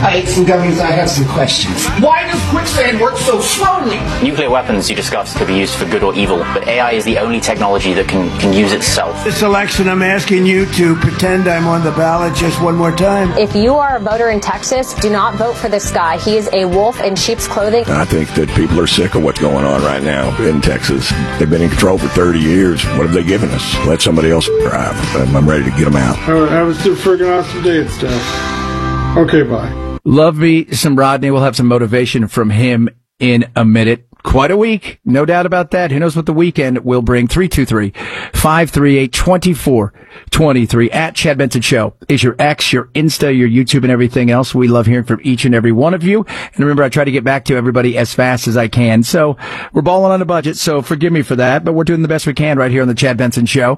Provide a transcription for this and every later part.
I ate some gummies. I have some questions. Why does quicksand work so slowly? Nuclear weapons, you discussed, could be used for good or evil, but AI is the only technology that can use itself. This election, I'm asking you to pretend I'm on the ballot just one more time. If you are a voter in Texas, do not vote for this guy. He is a wolf in sheep's clothing. I think that people are sick of what's going on right now in Texas. They've been in control for 30 years. What have they given us? Let somebody else drive. I'm ready to get them out. Have a super friggin' awesome day and stuff. Okay, bye. Love me some Rodney. We'll have some motivation from him in a minute. Quite a week. No doubt about that. Who knows what the weekend will bring. 323-538-2423. At Chad Benson Show is your X, your Insta, your YouTube, and everything else. We love hearing from each and every one of you. And remember, I try to get back to everybody as fast as I can. So we're balling on a budget, so forgive me for that. But we're doing the best we can right here on the Chad Benson Show.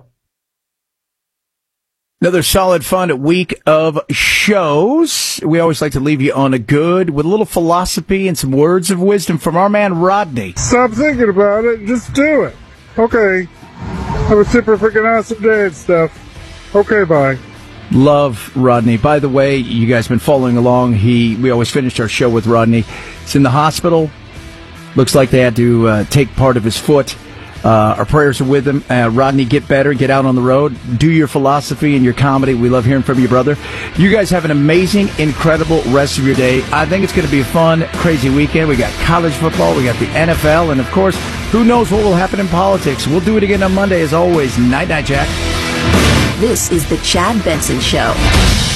Another solid, fun week of shows. We always like to leave you on a good, with a little philosophy and some words of wisdom from our man Rodney. Stop thinking about it. Just do it. Okay. Have a super freaking awesome day and stuff. Okay, bye. Love Rodney. By the way, you guys been following along. We always finished our show with Rodney. He's in the hospital. Looks like they had to take part of his foot. Our prayers are with him. Rodney, get better, get out on the road, do your philosophy and your comedy. We love hearing from you, brother. You guys have an amazing, incredible rest of your day. I think it's going to be a fun, crazy weekend. We got college football, we got the NFL, and of course, who knows what will happen in politics. We'll do it again on Monday as always. Night, night, Jack. This is the Chad Benson Show.